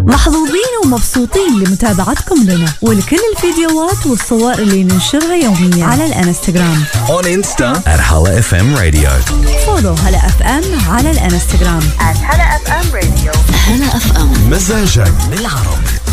محظوظين ومبسوطين لمتابعتكم لنا ولكل الفيديوهات والصور اللي ننشرها يوميا على الانستغرام. On Insta at Hala FM Radio. فولو هلا اف ام على الانستغرام @HalaFM Radio. هلا اف ام مزاجك بالعربي.